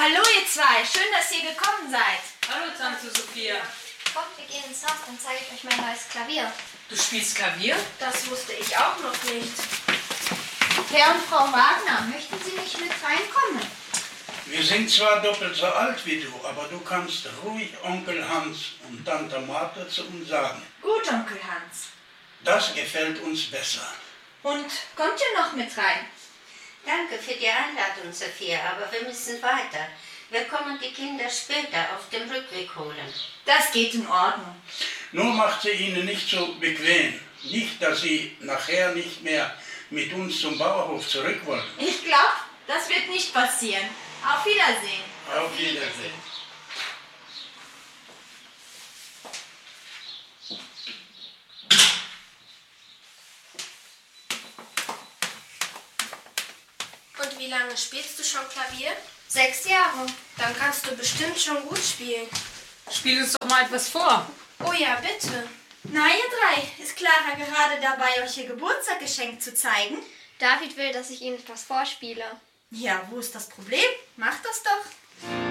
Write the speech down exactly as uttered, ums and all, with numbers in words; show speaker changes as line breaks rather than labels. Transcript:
Hallo ihr zwei, schön, dass ihr gekommen seid.
Hallo Tante Sophia.
Kommt, wir gehen ins Haus, dann zeige ich euch mein neues Klavier.
Du spielst Klavier?
Das wusste ich auch noch nicht.
Herr und Frau Wagner, möchten Sie nicht mit reinkommen?
Wir sind zwar doppelt so alt wie du, aber du kannst ruhig Onkel Hans und Tante Martha zu uns sagen.
Gut, Onkel Hans.
Das gefällt uns besser.
Und kommt ihr noch mit rein?
Danke für die Einladung, Sophia, aber wir müssen weiter. Wir kommen die Kinder später auf dem Rückweg holen.
Das geht in Ordnung.
Nur macht sie ihnen nicht so bequem. Nicht, dass sie nachher nicht mehr mit uns zum Bauernhof zurück wollen.
Ich glaube, das wird nicht passieren. Auf Wiedersehen.
Auf Wiedersehen.
Und wie lange spielst du schon Klavier?
Sechs Jahre.
Dann kannst du bestimmt schon gut spielen.
Spiel uns doch mal etwas vor.
Oh ja, bitte.
Na ihr drei, ist Clara gerade dabei, euch ihr Geburtstagsgeschenk zu zeigen?
David will, dass ich Ihnen etwas vorspiele.
Ja, wo ist das Problem? Macht das doch.